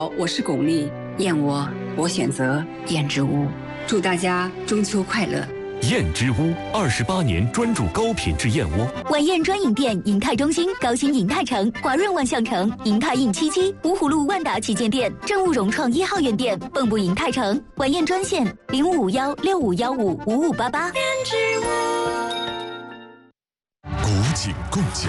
我是巩俐，燕窝我选择燕之屋，祝大家中秋快乐。 燕之屋28年专注高品质燕窝。 晚宴专营店：银泰中心、高新银泰城、华润万象城、银泰印77、芜湖路万达旗舰店、政务融创1号园店、蚌埠银泰城。晚宴专线0551651588。 燕之屋。 古井贡酒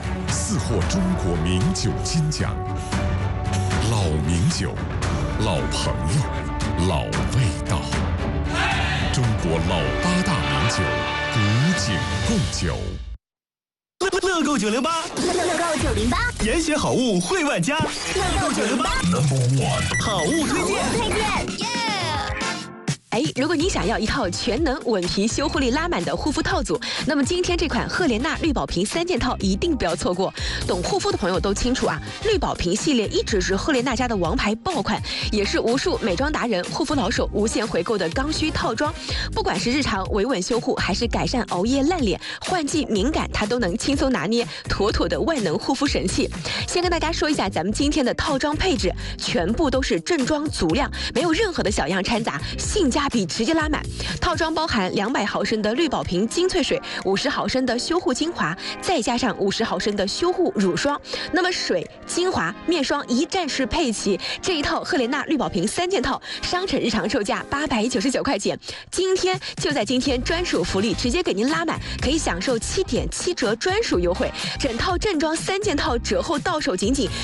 4获中国名酒金奖。老名酒，老朋友，老味道。中国老8大名酒，古井贡酒。 乐购908， 乐购908， 严选好物惠万家。乐购908 Number 1， 好物推荐。 如果你想要一套全能稳皮修护力拉满的护肤套组，那么今天这款赫莲娜绿宝瓶3件套一定不要错过。懂护肤的朋友都清楚啊，绿宝瓶系列一直是赫莲娜家的王牌爆款，也是无数美妆达人、护肤老手无限回购的刚需套装。不管是日常维稳修护，还是改善熬夜烂脸、换季敏感，它都能轻松拿捏，妥妥的万能护肤神器。先跟大家说一下咱们今天的套装配置，全部都是正装足量，没有任何的小样掺杂，性价比直接拉满。套装包含200毫升的绿宝瓶精粹水，50毫升的修护精华，再加上50毫升的修护乳霜。那么水、精华、面霜一站式配齐，这一套赫莲娜绿宝瓶3件套，商城日常售价899块钱，今天就在今天专属福利，直接给您拉满，可以享受7.7折专属优惠。整套正装3件套折后到手仅仅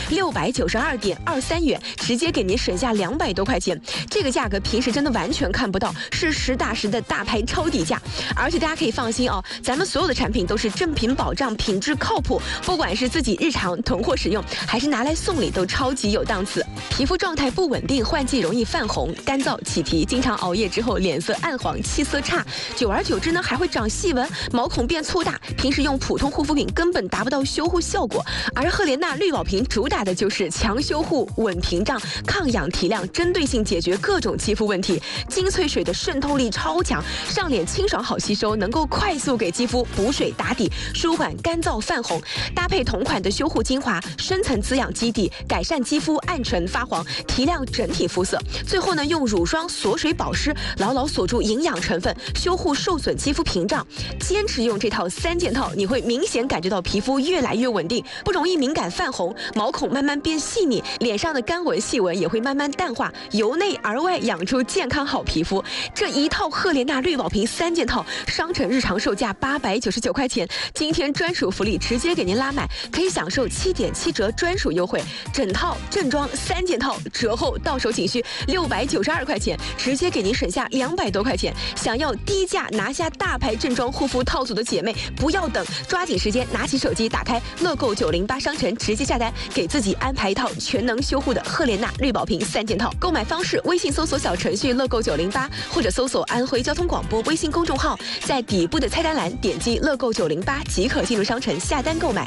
692.23元，直接给您省下200多块钱，这个价格平时真的完全看不到，是实打实的大牌超底价。而且大家可以放心哦，咱们所有的产品都是正品保障，品质靠谱，不管是自己日常囤货使用，还是拿来送礼，都超级有档次。皮肤状态不稳定，换季容易泛红、干燥、起皮，经常熬夜之后脸色暗黄、气色差，久而久之呢还会长细纹，毛孔变粗大，平时用普通护肤品根本达不到修护效果。而赫莲娜绿宝瓶主打的就是强修护、稳屏障、抗氧提亮，针对性解决各种肌肤问题。精粹水的渗透力超强，上脸清爽好吸收，能够快速给肌肤补水打底，舒缓干燥泛红。搭配同款的修护精华，深层滋养基底，改善肌肤暗沉发黄，提亮整体肤色。最后呢，用乳霜锁水保湿，牢牢锁住营养成分，修护受损肌肤屏障。坚持用这套3件套，你会明显感觉到皮肤越来越稳定，不容易敏感泛红，毛孔慢慢变细腻，脸上的干纹细纹也会慢慢淡化，由内而外养出健康好皮肤。这一套赫莲娜绿宝瓶3件套，商城日常售价899块钱，今天专属福利直接给您拉满，可以享受7.7折专属优惠。整套正装3件套折后到手仅需692块钱，直接给您省下200多块钱。想要低价拿下大牌正装护肤套组的姐妹，不要等，抓紧时间拿起手机，打开乐购908商城，直接下单，给自己安排一套全能修护的赫莲娜绿宝瓶3件套。购买方式：微信搜索小程序乐购908，或者搜索安徽交通广播微信公众号，在底部的菜单栏点击乐购908即可进入商城下单购买。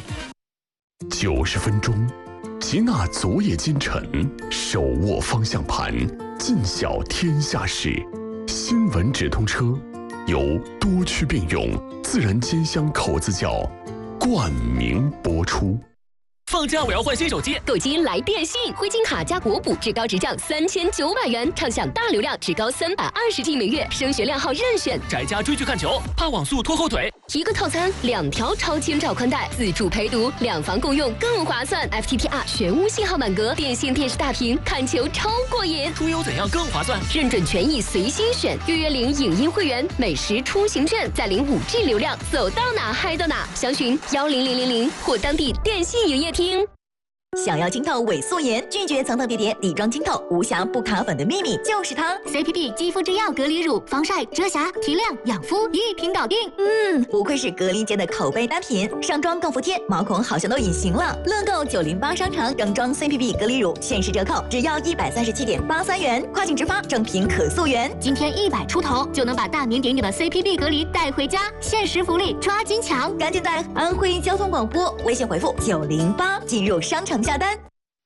90分钟，齐纳昨夜今晨，手握方向盘，尽晓天下事。新闻直通车由多区并用自然兼香口子窖冠名播出。 放假我要换新手机， 购机来电信，灰金卡加国补，至高直降3900元，畅享大流量，至高320G 每月，升学靓号任选。 宅家追剧看球，怕网速拖后腿。 一个套餐2条超千兆宽带，自助陪读，2房共用更划算。FTTR 全屋信号满格，电信电视大屏，看球超过瘾。 出游怎样更划算？ 认准权益随心选，月月领影音会员，美食出行券，再领5G 流量，走到哪嗨到哪。详询10000或当地电信营业厅。 想要清透伪素颜，拒绝层层叠叠底妆清透，无瑕不卡粉的秘密就是它。 CPB 肌肤之钥隔离乳，防晒、遮瑕、提亮、养肤一瓶搞定。 不愧是格力间的口碑单品，上妆更服帖，毛孔好像都隐形了。乐购908商城正装 CPB 隔离乳限时折扣，只要137.83元，跨境直发，正品可溯源。 今天100出头就能把大名鼎鼎的 CPB 隔离带回家，限时福利抓紧抢！ 赶紧在安徽交通广播微信回复908进入商城下单。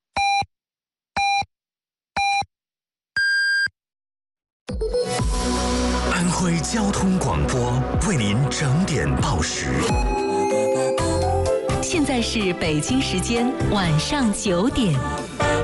安徽交通广播为您整点报时。 现在是北京时间晚上9点。